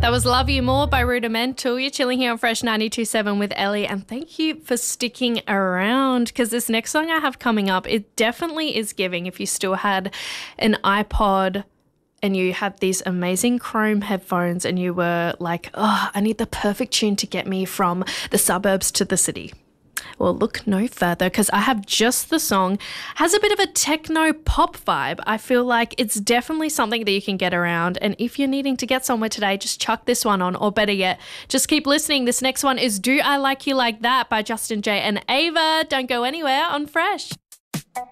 That was Love You More by Rudimental. You're chilling here on Fresh 92.7 with Ellie, and thank you for sticking around because this next song I have coming up, it definitely is giving if you still had an iPod and you had these amazing Chrome headphones and you were like, oh, I need the perfect tune to get me from the suburbs to the city. Well, look no further because I have just the song. Has a bit of a techno pop vibe. I feel like it's definitely something that you can get around. And if you're needing to get somewhere today, just chuck this one on, or better yet, just keep listening. This next one is Do I Like You Like That by Justin Jay and Ava. Don't go anywhere on Fresh.